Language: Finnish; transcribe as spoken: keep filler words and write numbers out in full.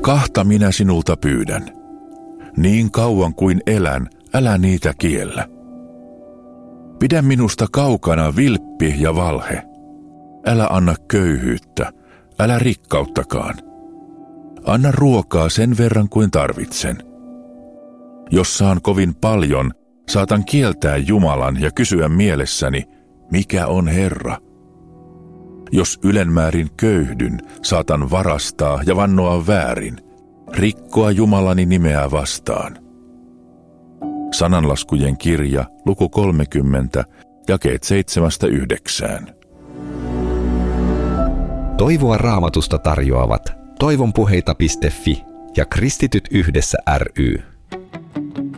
Kahta minä sinulta pyydän. Niin kauan kuin elän, älä niitä kiellä. Pidä minusta kaukana vilppi ja valhe. Älä anna köyhyyttä, älä rikkauttakaan. Anna ruokaa sen verran kuin tarvitsen. Jos saan kovin paljon, saatan kieltää Jumalan ja kysyä mielessäni, mikä on Herra. Jos ylenmäärin köyhdyn, saatan varastaa ja vannoa väärin, rikkoa Jumalani nimeä vastaan. Sananlaskujen kirja, luku kolmekymmentä, jakeet seitsemästä yhdeksään. Toivoa Raamatusta tarjoavat toivonpuheita piste fi ja Kristityt yhdessä ry.